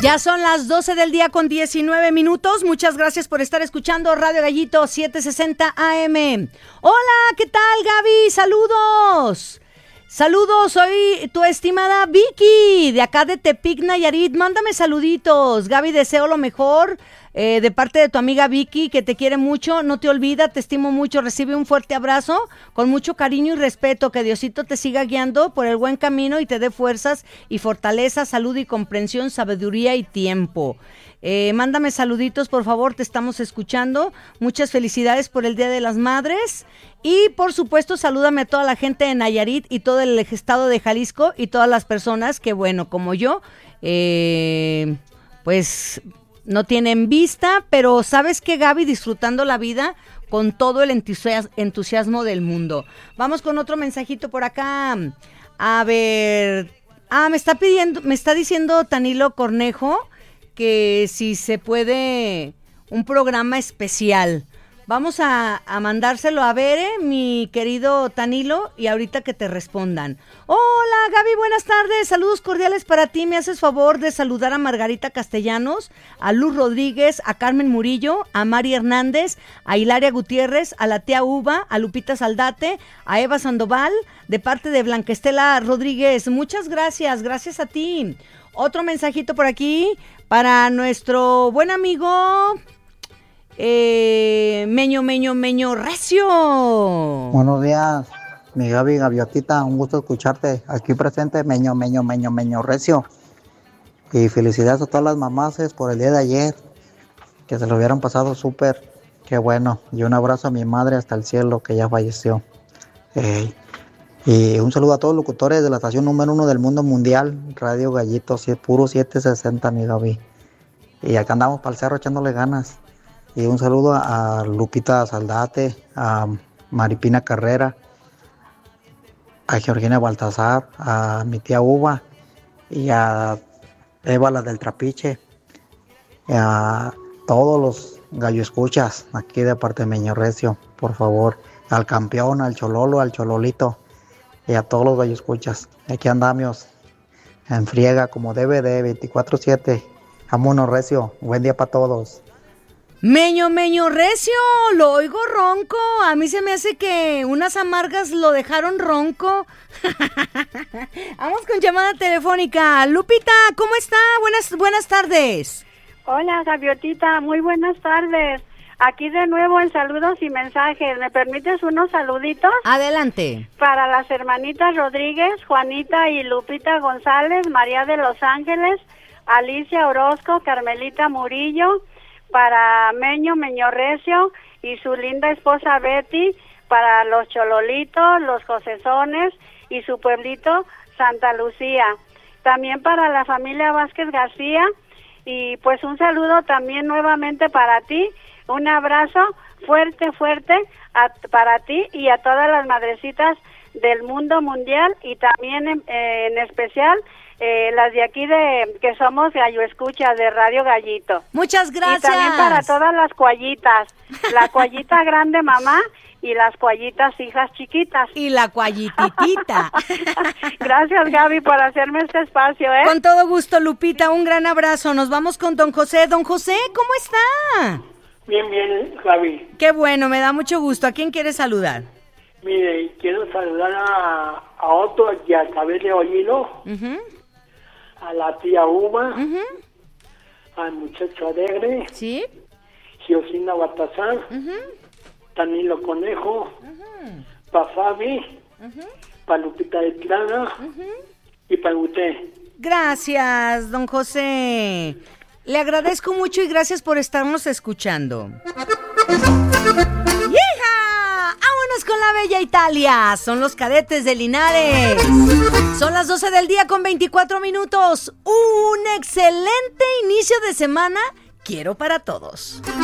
Ya son las 12 del día con 19 minutos. Muchas gracias por estar escuchando Radio Gallito 760 AM. Hola, ¿qué tal, Gaby? Saludos. Saludos, soy tu estimada Vicky, de acá de Tepic, Nayarit. Mándame saluditos. Gaby, deseo lo mejor de parte de tu amiga Vicky, que te quiere mucho, no te olvida, te estimo mucho. Recibe un fuerte abrazo con mucho cariño y respeto. Que Diosito te siga guiando por el buen camino y te dé fuerzas y fortaleza, salud y comprensión, sabiduría y tiempo. Mándame saluditos, por favor, te estamos escuchando. Muchas felicidades por el Día de las Madres. Y, por supuesto, salúdame a toda la gente de Nayarit y todo el estado de Jalisco y todas las personas que, bueno, como yo, pues no tienen vista, pero ¿sabes qué, Gaby? Disfrutando la vida con todo el entusiasmo del mundo. Vamos con otro mensajito por acá. A ver, me está diciendo Tanilo Cornejo que si se puede un programa especial. Vamos a mandárselo a Bere, mi querido Tanilo, y ahorita que te respondan. Hola, Gaby, buenas tardes. Saludos cordiales para ti. ¿Me haces favor de saludar a Margarita Castellanos, a Luz Rodríguez, a Carmen Murillo, a Mari Hernández, a Hilaria Gutiérrez, a la tía Uva, a Lupita Saldate, a Eva Sandoval, de parte de Blanca Estela Rodríguez? Muchas gracias, gracias a ti. Otro mensajito por aquí para nuestro buen amigo Meño Recio. Buenos días, mi Gaby, Gaviotita, un gusto escucharte. Aquí presente, Meño Recio. Y felicidades a todas las mamases por el día de ayer, que se lo hubieran pasado súper. Qué bueno. Y un abrazo a mi madre hasta el cielo, que ya falleció. Y un saludo a todos los locutores de la estación número 1 del mundo mundial, Radio Gallito, puro 760, mi Gaby. Y acá andamos para el cerro echándole ganas. Y un saludo a Lupita Saldate, a Maripina Carrera, a Georgina Baltasar, a mi tía Uva y a Eva, la del Trapiche, y a todos los gallo escuchas aquí de parte de Meño Recio, por favor, al campeón, al Chololo, al Chololito y a todos los gallo escuchas. Aquí andamos en friega como debe de 24/7. Vámonos, Recio, buen día para todos. Meño Recio, lo oigo ronco. A mí se me hace que unas amargas lo dejaron ronco. Vamos con llamada telefónica. Lupita, ¿cómo está? Buenas tardes. Hola, Gaviotita, muy buenas tardes. Aquí de nuevo en saludos y mensajes. ¿Me permites unos saluditos? Adelante. Para las hermanitas Rodríguez, Juanita y Lupita González, María de Los Ángeles, Alicia Orozco, Carmelita Murillo, para Meño Recio y su linda esposa Betty, para los Chololitos, los Josesones y su pueblito Santa Lucía. También para la familia Vázquez García y pues un saludo también nuevamente para ti. Un abrazo fuerte para ti y a todas las madrecitas del mundo mundial y también en especial las de aquí que somos Gallo Escucha de Radio Gallito. Muchas gracias. Y también para todas las cuallitas, la cuallita grande mamá y las cuallitas hijas chiquitas. Y la cuallititita. Gracias, Gaby, por hacerme este espacio, ¿eh? Con todo gusto, Lupita, un gran abrazo. Nos vamos con don José. Don José, ¿cómo está? Bien, Gaby. Qué bueno, me da mucho gusto. ¿A quién quieres saludar? Mire, quiero saludar a Otto y a Isabel de Ollino, a la tía Uma, al muchacho alegre, ¿sí? Giosina Baltasar, Tanilo Conejo, pa' Fabi, pa' Lupita de Tirana y pa' usted. Gracias, don José. Le agradezco mucho y gracias por estarnos escuchando. Vámonos con la bella Italia. Son los Cadetes de Linares. Son las 12 del día con 24 minutos. Un excelente inicio de semana quiero para todos.